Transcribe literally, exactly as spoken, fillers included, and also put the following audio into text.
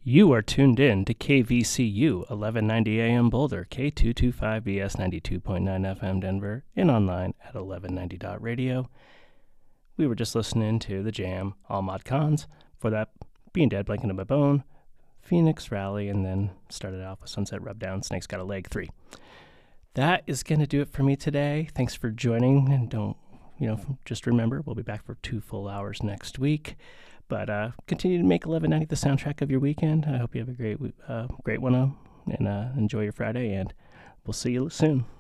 You are tuned in to K V C U eleven ninety A M Boulder, K two twenty-five B S ninety-two point nine F M Denver, and online at eleven ninety dot radio. We were just listening to The Jam, All Mod Cons, for that Being Dead, Blanket of My Bone, Phoenix Rally, and then started off with Sunset Rubdown, Snake's Got a Leg three. That is going to do it for me today. Thanks for joining, and don't, you know, just remember, we'll be back for two full hours next week. But uh, continue to make eleven ninety the soundtrack of your weekend. I hope you have a great uh, great one, uh, and uh, enjoy your Friday, and we'll see you soon.